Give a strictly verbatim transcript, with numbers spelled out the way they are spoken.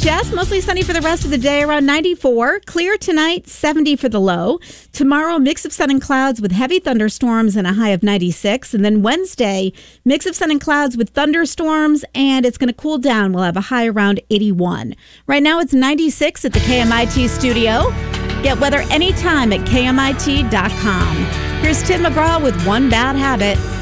Jess. Mostly sunny for the rest of the day, around ninety-four. Clear tonight, seventy for the low. Tomorrow, mix of sun and clouds with heavy thunderstorms and a high of ninety-six. And then Wednesday, mix of sun and clouds with thunderstorms, and it's going to cool down. We'll have a high around eighty-one. Right now, it's ninety-six at the K M I T studio. Get weather anytime at K M I T dot com. Here's Tim McGraw with One Bad Habit.